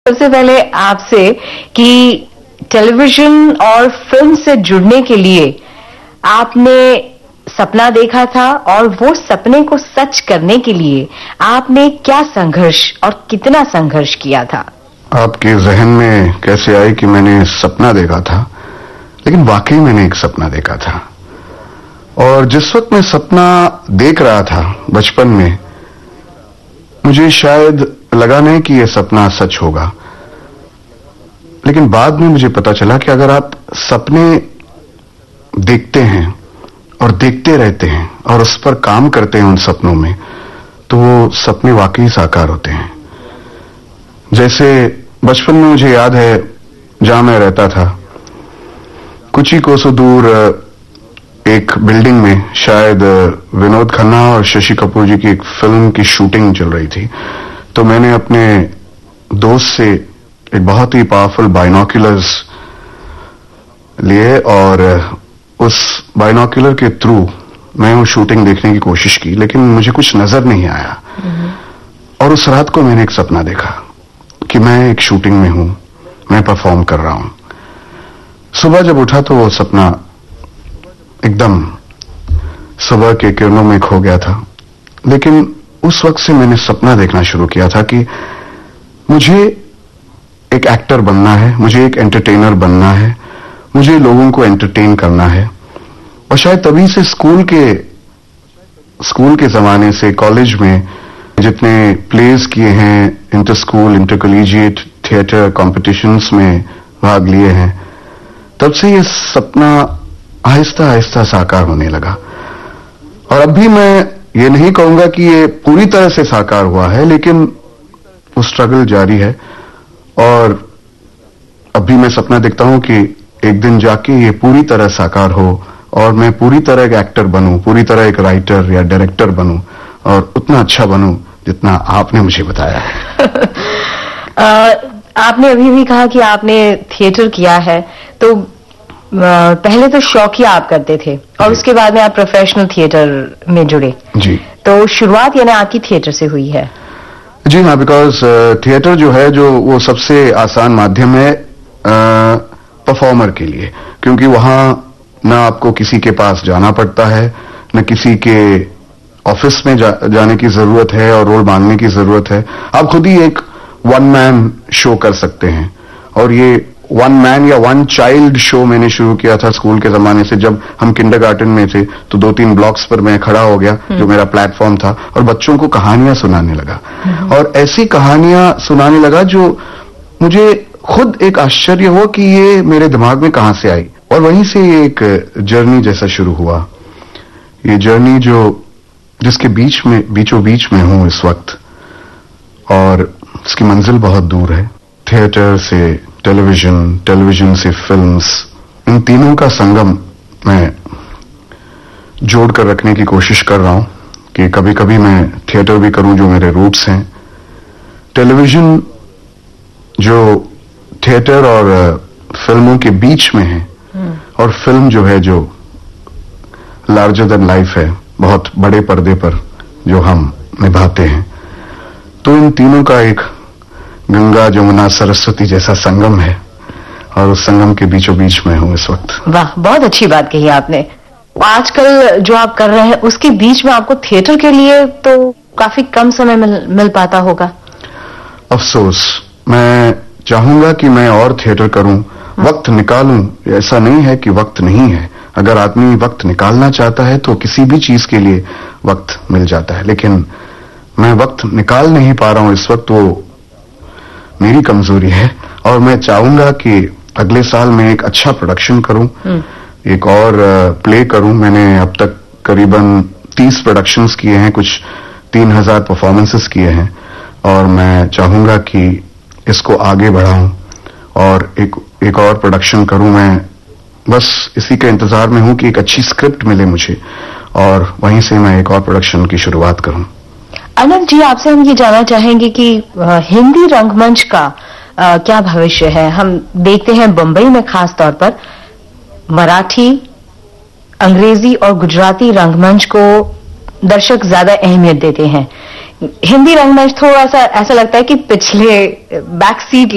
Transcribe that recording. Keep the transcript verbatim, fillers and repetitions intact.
सबसे पहले आपसे कि टेलीविजन और फिल्म से जुड़ने के लिए आपने सपना देखा था और वो सपने को सच करने के लिए आपने क्या संघर्ष और कितना संघर्ष किया था? आपके जहन में कैसे आई कि मैंने सपना देखा था, लेकिन वाकई मैंने एक सपना देखा था। और जिस वक्त मैं सपना देख रहा था बचपन में, मुझे शायद लगा नहीं कि यह सपना सच होगा, लेकिन बाद में मुझे पता चला कि अगर आप सपने देखते हैं और देखते रहते हैं और उस पर काम करते हैं उन सपनों में, तो वो सपने वाकई साकार होते हैं। जैसे बचपन में मुझे याद है, जहां मैं रहता था कुछ ही कोसों दूर एक बिल्डिंग में शायद विनोद खन्ना और शशि कपूर जी की एक फिल्म की शूटिंग चल रही थी। तो मैंने अपने दोस्त से एक बहुत ही पावरफुल बाइनोक्यूलर्स लिए और उस बाइनोक्यूलर के थ्रू मैं वो शूटिंग देखने की कोशिश की, लेकिन मुझे कुछ नजर नहीं आया। और उस रात को मैंने एक सपना देखा कि मैं एक शूटिंग में हूं, मैं परफॉर्म कर रहा हूं। सुबह जब उठा तो वो सपना एकदम सुबह के किरणों में खो गया था। लेकिन उस वक्त से मैंने सपना देखना शुरू किया था कि मुझे एक एक्टर बनना है, मुझे एक एंटरटेनर बनना है, मुझे लोगों को एंटरटेन करना है। और शायद तभी से स्कूल के स्कूल के जमाने से कॉलेज में जितने प्लेज किए हैं, inter school, inter collegiate theatre competitions में भाग लिए हैं, तब से ये सपना आहिस्ता आहिस्ता साकार होने लगा। और अब भी मैं ये नहीं कहूंगा कि ये पूरी तरह से साकार हुआ है, लेकिन वो स्ट्रगल जारी है। और अभी मैं सपना देखता हूं कि एक दिन जाके ये पूरी तरह साकार हो और मैं पूरी तरह एक एक्टर बनूं, पूरी तरह एक राइटर या डायरेक्टर बनूं और उतना अच्छा बनूं जितना आपने मुझे बताया है। आपने अभी भी कहा कि आपने थिएटर किया है, तो आ, पहले तो शौकिया आप करते थे और उसके बाद में आप प्रोफेशनल थिएटर में जुड़े। जी। तो शुरुआत यानी आपकी थिएटर से हुई है? जी हाँ, बिकॉज थिएटर जो है जो वो सबसे आसान माध्यम है परफॉर्मर के लिए, क्योंकि वहां ना आपको किसी के पास जाना पड़ता है, न किसी के ऑफिस में जा, जाने की जरूरत है और रोल मांगने की जरूरत है। आप खुद ही एक वन मैन शो कर सकते हैं। और ये वन मैन या वन चाइल्ड शो मैंने शुरू किया था स्कूल के जमाने से। जब हम किंडरगार्टन में थे तो दो तीन ब्लॉक्स पर मैं खड़ा हो गया, जो मेरा प्लेटफॉर्म था, और बच्चों को कहानियां सुनाने लगा। और ऐसी कहानियां सुनाने लगा जो मुझे खुद एक आश्चर्य हुआ कि ये मेरे दिमाग में कहां से आई। और वहीं से एक जर्नी जैसा शुरू हुआ। ये जर्नी जो जिसके बीच में बीचों बीच में हूं इस वक्त, और इसकी मंजिल बहुत दूर है। थिएटर से टेलीविजन, टेलीविजन से फिल्म्स, इन तीनों का संगम मैं जोड़कर रखने की कोशिश कर रहा हूं कि कभी कभी मैं थिएटर भी करूं जो मेरे रूट्स हैं। टेलीविजन जो थिएटर और फिल्मों के बीच में है, और फिल्म जो है जो लार्जर देन लाइफ है, बहुत बड़े पर्दे पर जो हम निभाते हैं। तो इन तीनों का एक गंगा जमुना सरस्वती जैसा संगम है, और उस संगम के बीचों बीच में हूं इस वक्त। वाह, बहुत अच्छी बात कही आपने। आजकल जो आप कर रहे हैं उसके बीच में आपको थिएटर के लिए तो काफी कम समय मिल, मिल पाता होगा। अफसोस, मैं चाहूंगा कि मैं और थिएटर करूं, वक्त निकालूं। ऐसा नहीं है कि वक्त नहीं है। अगर आदमी वक्त निकालना चाहता है तो किसी भी चीज के लिए वक्त मिल जाता है, लेकिन मैं वक्त निकाल नहीं पा रहा हूं इस वक्त। वो मेरी कमजोरी है। और मैं चाहूंगा कि अगले साल मैं एक अच्छा प्रोडक्शन करूं, एक और प्ले करूं। मैंने अब तक करीबन तीस प्रोडक्शंस किए हैं, कुछ तीन हजार परफॉर्मेंसेस किए हैं, और मैं चाहूंगा कि इसको आगे बढ़ाऊं और एक एक और प्रोडक्शन करूं। मैं बस इसी के इंतजार में हूं कि एक अच्छी स्क्रिप्ट मिले मुझे, और वहीं से मैं एक और प्रोडक्शन की शुरुआत करूं। अनंत जी, आपसे हम ये जानना चाहेंगे कि हिंदी रंगमंच का आ, क्या भविष्य है? हम देखते हैं बंबई में खास तौर पर मराठी, अंग्रेजी और गुजराती रंगमंच को दर्शक ज्यादा अहमियत देते हैं। हिंदी रंगमंच थोड़ा सा ऐसा लगता है कि पिछले बैक सीट